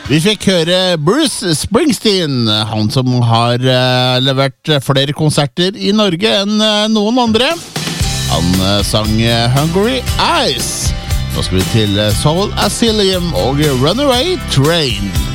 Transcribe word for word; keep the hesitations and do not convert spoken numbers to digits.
Vi fikk høre Bruce Springsteen, han som har uh, levert flere konserter i Norge enn uh, noen andre. Han uh, sang uh, Hungry Eyes. Nå skal vi til uh, Soul Asylum og Runaway Train.